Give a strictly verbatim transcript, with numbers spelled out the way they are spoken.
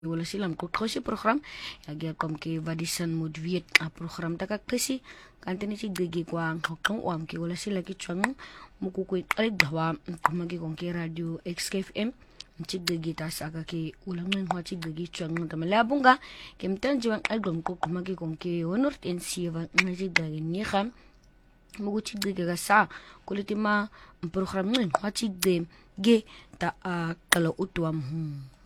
wala silang kukosi program yagi kom ki vadisan modviet a program taka kesi kantini si gigi kwa ngokong wam ki wala sila ki chwang mukukui ay dawa kumagi kong ki radio X K F M chig gigi tas aga ki ulang nang hwa chig gigi chwang tamalabong ga kimtan jiwang algom ko kumagi kong ki honor N C va ngajig gagi niya mugu chig gigi ga sa kulitima program nang hwa chig ge ta kalau utwam hmm